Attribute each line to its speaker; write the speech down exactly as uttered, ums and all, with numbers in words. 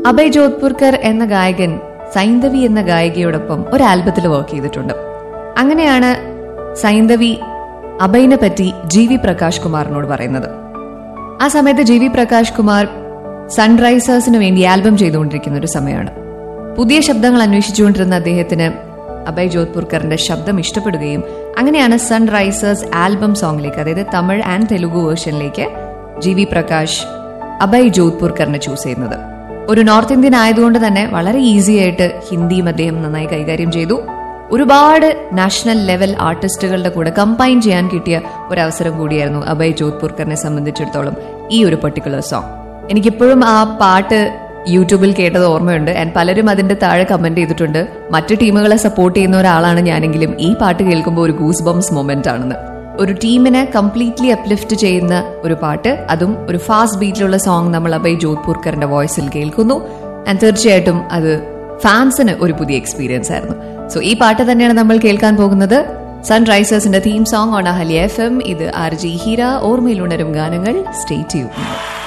Speaker 1: അഭയ് ജോധ്പുർക്കർ എന്ന ഗായകൻ സൈന്ധവി എന്ന ഗായികയോടൊപ്പം ഒരു ആൽബത്തിൽ വർക്ക് ചെയ്തിട്ടുണ്ട്. അങ്ങനെയാണ് സൈന്ധവി അഭയിനെ പറ്റി ജി വി പ്രകാശ് കുമാറിനോട് പറയുന്നത്. ആ സമയത്ത് ജി വി പ്രകാശ് കുമാർ സൺറൈസേഴ്സിന് വേണ്ടി ആൽബം ചെയ്തുകൊണ്ടിരിക്കുന്ന ഒരു സമയമാണ്. പുതിയ ശബ്ദങ്ങൾ അന്വേഷിച്ചുകൊണ്ടിരുന്ന അദ്ദേഹത്തിന് അഭയ് ജോധ്പുർക്കറിന്റെ ശബ്ദം ഇഷ്ടപ്പെടുകയും അങ്ങനെയാണ് സൺറൈസേഴ്സ് ആൽബം സോങ്ങിലേക്ക്, അതായത് Tamil and Telugu വേർഷനിലേക്ക് G V Prakash Abhay ജോധ്പുർക്കറിനെ choose ചെയ്യുന്നത്. ഒരു നോർത്ത് ഇന്ത്യൻ ആയതുകൊണ്ട് തന്നെ വളരെ ഈസി ആയിട്ട് ഹിന്ദിയും അദ്ദേഹം നന്നായി കൈകാര്യം ചെയ്തു. ഒരുപാട് നാഷണൽ ലെവൽ ആർട്ടിസ്റ്റുകളുടെ കൂടെ കമ്പൈൻ ചെയ്യാൻ കിട്ടിയ ഒരു അവസരം കൂടിയായിരുന്നു അഭയ് ജോധ്പുർക്കറിനെ സംബന്ധിച്ചിടത്തോളം ഈ ഒരു പെർട്ടിക്കുലർ സോങ്. എനിക്കിപ്പോഴും ആ പാട്ട് യൂട്യൂബിൽ കേട്ടത് ഓർമ്മയുണ്ട്. ആൻഡ് പലരും അതിന്റെ താഴെ കമന്റ് ചെയ്തിട്ടുണ്ട്, മറ്റു ടീമുകളെ സപ്പോർട്ട് ചെയ്യുന്ന ഒരാളാണ് ഞാനെങ്കിലും ഈ പാട്ട് കേൾക്കുമ്പോൾ ഒരു ഗൂസ് ബംസ് മൊമെന്റ് ആണെന്ന്. ഒരു ടീമിനെ കംപ്ലീറ്റ്ലി അപ്ലിഫ്റ്റ് ചെയ്യുന്ന ഒരു പാട്ട്, അതും ഒരു ഫാസ്റ്റ് ബീറ്റിലുള്ള സോങ് നമ്മൾ അഭയ് ജോധ്പുർക്കറിന്റെ വോയിസിൽ കേൾക്കുന്നു. ആൻഡ് തീർച്ചയായിട്ടും അത് ഫാൻസിന് ഒരു പുതിയ എക്സ്പീരിയൻസ് ആയിരുന്നു. സോ ഈ പാട്ട് തന്നെയാണ് നമ്മൾ കേൾക്കാൻ പോകുന്നത്. സൺറൈസേഴ്സിന്റെ theme song on Ahalya F M. ഇത് ആർ ജി ഹീര. ഓർമ്മയിൽ ഉണരും ഗാനങ്ങൾ. Stay tuned.